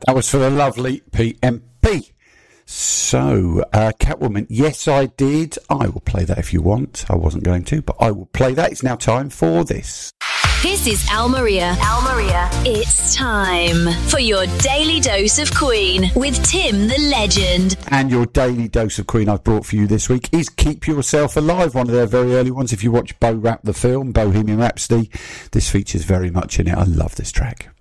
That was for the lovely PMP. So, Catwoman, yes, I did. I will play that if you want. I wasn't going to, but I will play that. It's now time for this. This is Al Maria. It's time for your daily dose of Queen with Tim the Legend. And your daily dose of Queen I've brought for you this week is Keep Yourself Alive, one of their very early ones. If you watch Bo Rap the film, Bohemian Rhapsody, this features very much in it. I love this track.